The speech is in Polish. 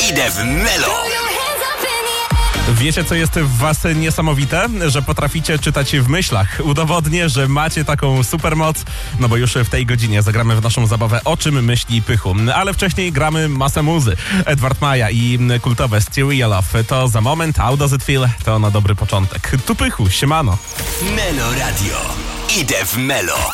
Idę w Melo. Wiecie, co jest w was niesamowite? Że potraficie czytać w myślach. Udowodnię, że macie taką supermoc, no bo już w tej godzinie zagramy w naszą zabawę O czym myśli Pychu. Ale wcześniej gramy masę muzy. Edward Maja i kultowe Stereo Love. To za moment, How Does It Feel? To na dobry początek. Tu Pychu, siemano. Melo Radio. Idę w Melo.